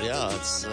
Yeah, it's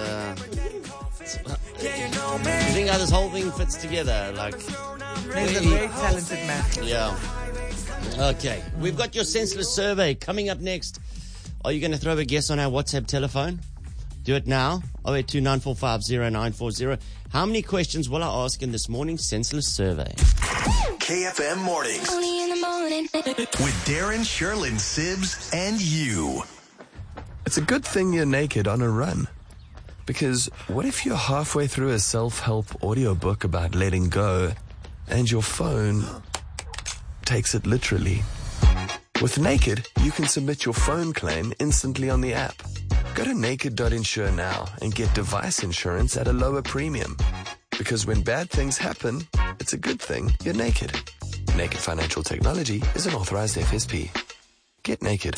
you think how this whole thing fits together? Like, He's a very talented man. yeah. Okay, we've got your senseless survey coming up next. Are you going to throw a guess on our WhatsApp telephone? Do it now. 0829450940. How many questions will I ask in this morning's senseless survey? KFM Mornings. Only in the morning. With Darren, Sherlyn, Sibs, and you. It's a good thing you're naked on a run. Because what if you're halfway through a self-help audiobook about letting go and your phone takes it literally? With Naked, you can submit your phone claim instantly on the app. Go to naked.insure now and get device insurance at a lower premium. Because when bad things happen, it's a good thing you're naked. Naked Financial Technology is an authorized FSP. Get naked.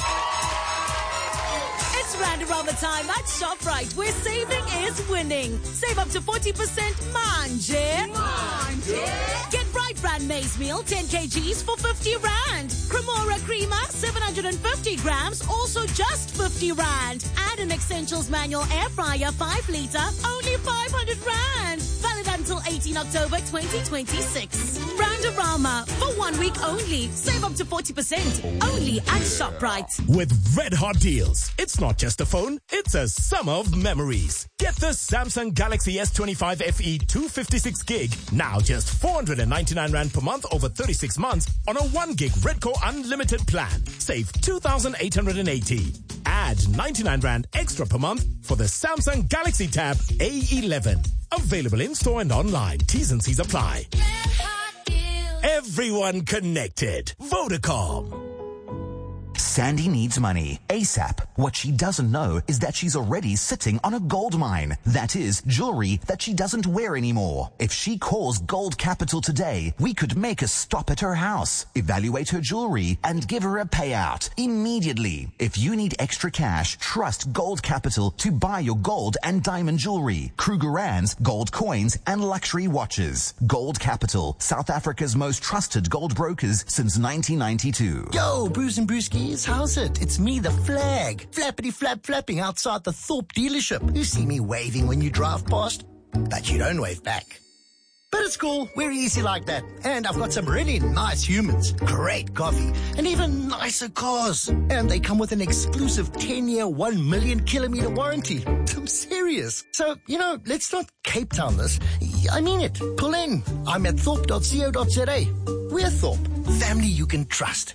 It's round around the time at ShopRite, where saving is winning. Save up to 40%, manje. Get Bright Brand maize meal, 10 kgs for 50 rand. Cremora Creamer, 750 grams, also just 50 rand. And an Essentials Manual Air Fryer, 5 liter, only 500 rand. Valid until 18 October 2026. Roundarama, for 1 week only. Save up to 40%, only at ShopRite. With red hot deals, it's not just a phone, it's a summer of memories. Get the Samsung Galaxy S25 FE 256 gig, now just 499 Rand per month over 36 months on a 1 gig Redco Unlimited plan. Save 2,880. Add 99 Rand extra per month for the Samsung Galaxy Tab A11. Available in-store and online. T's and C's apply. Everyone connected. Vodacom. Sandy needs money ASAP. What she doesn't know is that she's already sitting on a gold mine. That is, jewelry that she doesn't wear anymore. If she calls Gold Capital today, we could make a stop at her house, evaluate her jewelry, and give her a payout immediately. If you need extra cash, trust Gold Capital to buy your gold and diamond jewelry, Krugerrands, gold coins, and luxury watches. Gold Capital, South Africa's most trusted gold brokers since 1992. Yo, Bruce and Brewskis, how's it? It's me, the Flag. Flappity flap flapping outside the Thorpe dealership. You see me waving when you drive past, but you don't wave back. But it's cool, we're easy like that. And I've got some really nice humans, great coffee, and even nicer cars. And they come with an exclusive 10-year, 1 million kilometer warranty. I'm serious. So, let's not Cape Town this. I mean it. Pull in. I'm at thorpe.co.za. We're Thorpe. Family you can trust.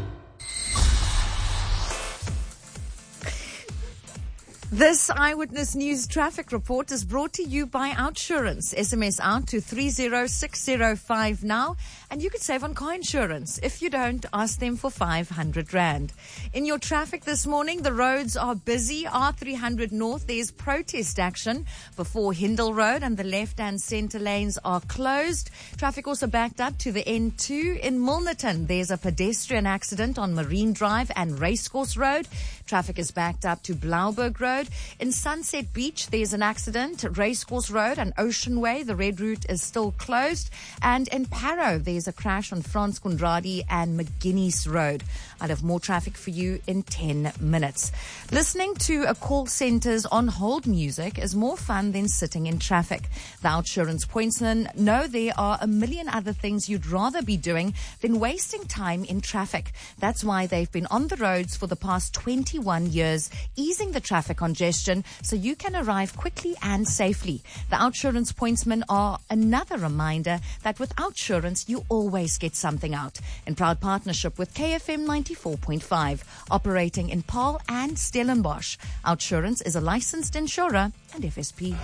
This Eyewitness News traffic report is brought to you by Outsurance. SMS out to 30605 now, and you could save on car insurance. If you don't, ask them for 500 Rand. In your traffic this morning, the roads are busy. R300 North, there's protest action before Hindle Road, and the left and centre lanes are closed. Traffic also backed up to the N2 in Milnerton. There's a pedestrian accident on Marine Drive and Racecourse Road. Traffic is backed up to Blauberg Road. In Sunset Beach, there's an accident. Racecourse Road and Ocean Way, the red route is still closed. And in Parow, there's a crash on Frans Konradi and McGuinness Road. I'll have more traffic for you in 10 minutes. Listening to a call center's on-hold music is more fun than sitting in traffic. The Outsurance pointsmen know there are a million other things you'd rather be doing than wasting time in traffic. That's why they've been on the roads for the past 21 years, easing the traffic congestion so you can arrive quickly and safely. The Outsurance pointsmen are another reminder that with Outsurance, you always get something out. In proud partnership with KFM 94.5, operating in Paarl and Stellenbosch. Outsurance is a licensed insurer and FSP.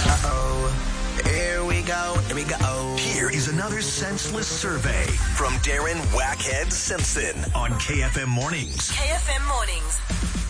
Here we go. Here is another senseless survey from Darren Wackhead Simpson on KFM Mornings. KFM Mornings.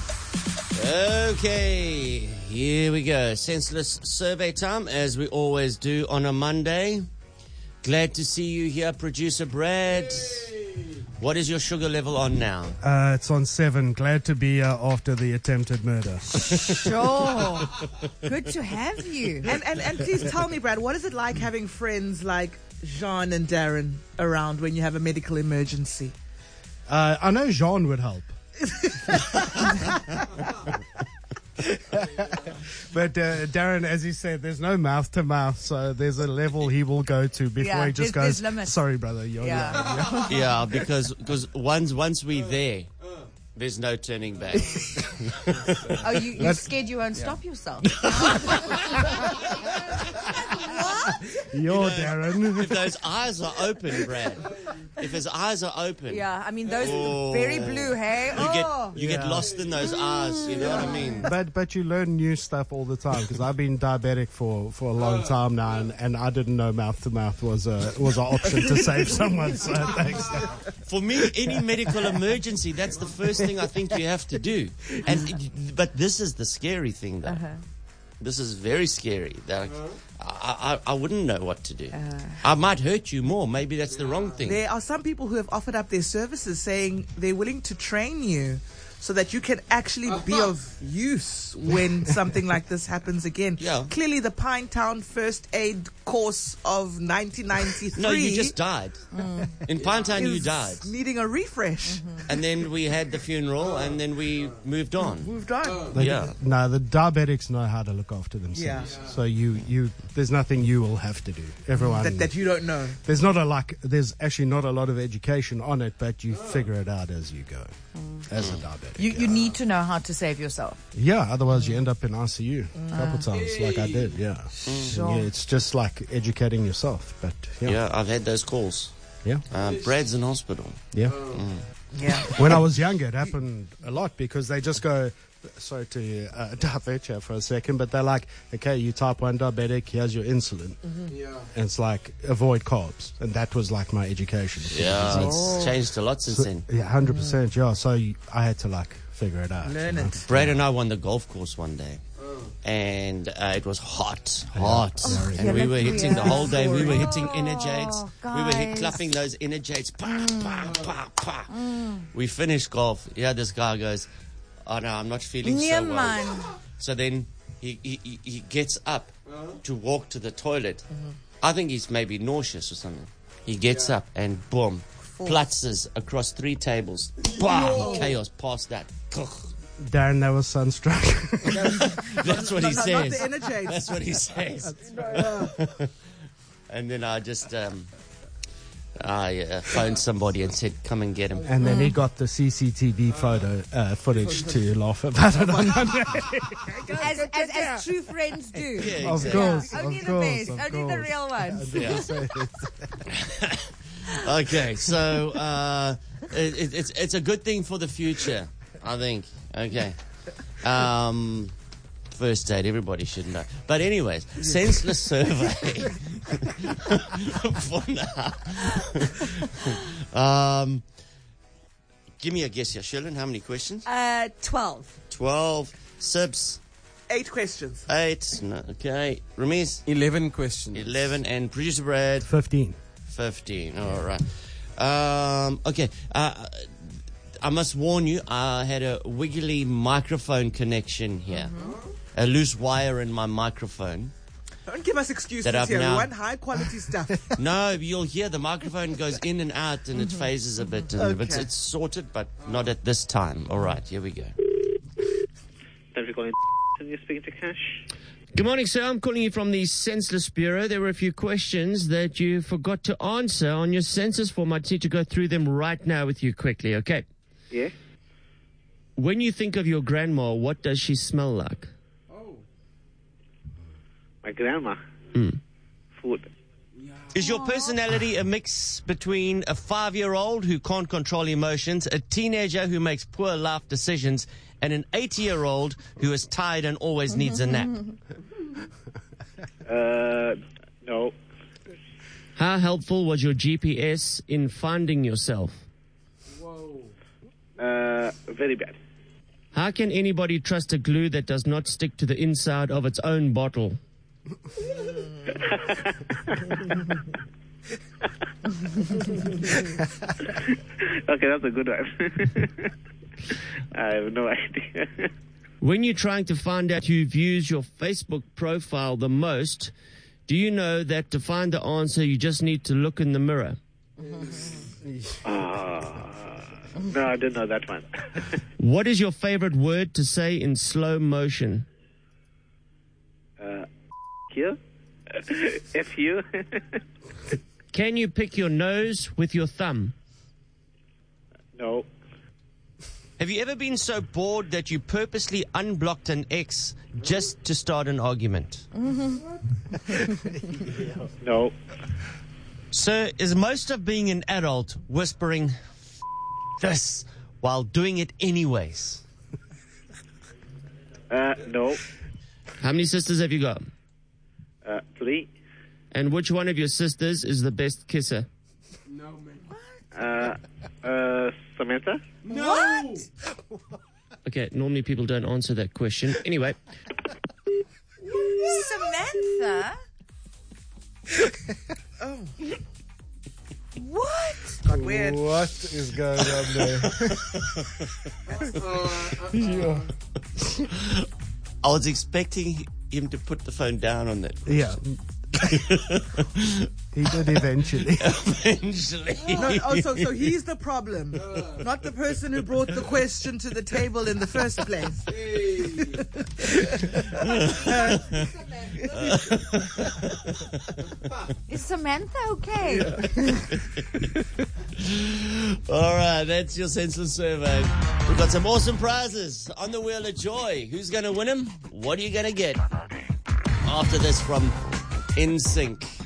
Okay, here we go. Senseless survey time, as we always do on a Monday. Glad to see you here, Producer Brad. What is your sugar level on now? It's on 7. Glad to be here after the attempted murder. Sure. Good to have you. And please tell me, Brad, what is it like having friends like Jean and Darren around when you have a medical emergency? I know Jean would help. But Darren, as he said, there's no mouth to mouth, so there's a level he will go to before he just goes, sorry, brother, you're right. Yeah, because once we're there, there's no turning back. Oh, you're scared you won't stop yourself? You're Darren. If those eyes are open, Brad. If his eyes are open. Yeah, I mean, those very blue, hey? You get lost in those eyes, you know what I mean? But you learn new stuff all the time, because I've been diabetic for a long time now, and I didn't know mouth to mouth was an option to save someone, so thanks. For me, any medical emergency, that's the first thing I think you have to do. But this is the scary thing, though. This is very scary. I wouldn't know what to do. I might hurt you more. Maybe that's the wrong thing. There are some people who have offered up their services saying they're willing to train you so that you can actually be of use when something like this happens again. Yeah. Clearly, the Pinetown First Aid course of 1993... No, you just died. In Pinetown, you died. Needing a refresh. And then we had the funeral, and then we moved on. No, the diabetics know how to look after themselves. Yeah. So you there's nothing you will have to do. Everyone That you don't know. There's actually not a lot of education on it, but you figure it out as you go. As a diabetic. You need to know how to save yourself. Yeah, otherwise you end up in ICU a couple times, like I did. Yeah. Sure. Yeah, it's just like educating yourself. But Yeah, I've had those calls. Yeah. Brad's in hospital. Yeah. Yeah. When I was younger, it happened a lot because they just go, sorry to divert here for a second, but they're like, okay, you type 1 diabetic, here's your insulin. And it's like, avoid carbs. And that was like my education. Yeah, it's changed a lot since then. Yeah, 100%. Yeah, so I had to like figure it out. Learn it. Brad and I won the golf course one day. And it was hot. And we were hitting the whole day. We were hitting energates. We were clapping those energates. Pa, pa, pa, pa. We finished golf. Yeah, this guy goes, oh no, I'm not feeling so well. So then he gets up to walk to the toilet. I think he's maybe nauseous or something. He gets up and boom, plutzes across 3 tables. Bam, chaos past that. Darren, that was sunstruck. That's what he says. Not the energy. That's what he says. And then I just phoned somebody and said, come and get him. And then he got the CCTV footage to laugh about it on Monday. As true friends do. Yeah, Of exactly. course. Only of the course, best. of Only the course. real ones. Yeah. Okay, so it's a good thing for the future, I think. Okay. First aid, everybody should know. But anyways, senseless survey for now. Give me a guess here, Shirley. How many questions? 12. 12. Sibs. 8 questions. 8. No, okay. Ramiz. 11 questions. 11. And producer Brad. 15. 15. All right. Okay. I must warn you, I had a wiggly microphone connection here. A loose wire in my microphone. Don't give us excuses That I've here. We now- want high quality stuff. No, you'll hear the microphone goes in and out and it phases a bit. And it's sorted, but not at this time. All right, here we go. Thanks for calling. You're speaking to Cash. Good morning, sir. I'm calling you from the Census Bureau. There were a few questions that you forgot to answer on your census form. I need to go through them right now with you quickly, okay? Yeah? When you think of your grandma, what does she smell like? My grandma. Food. Is your personality a mix between a 5-year-old who can't control emotions, a teenager who makes poor life decisions, and an 80-year-old who is tired and always needs a nap? No. How helpful was your GPS in finding yourself? Very bad. How can anybody trust a glue that does not stick to the inside of its own bottle? Okay, that's a good one. I have no idea. When you're trying to find out who views your Facebook profile the most, do you know that to find the answer, you just need to look in the mirror? No, I didn't know that one. What is your favorite word to say in slow motion? Q? F-U? Can you pick your nose with your thumb? No. Have you ever been so bored that you purposely unblocked an ex just to start an argument? No. Sir, is most of being an adult whispering this while doing it anyways? No. How many sisters have you got? 3. And which one of your sisters is the best kisser? Samantha? What? Okay, normally people don't answer that question. Anyway. Samantha? Oh. What? Got weird. What is going on there? Yeah. I was expecting him to put the phone down on that. Yeah. He did eventually. Eventually. No, so he's the problem, not the person who brought the question to the table in the first place. Is Samantha okay? All right, that's your senseless survey. We've got some awesome prizes on the Wheel of Joy. Who's going to win them? What are you going to get? After this from NSYNC.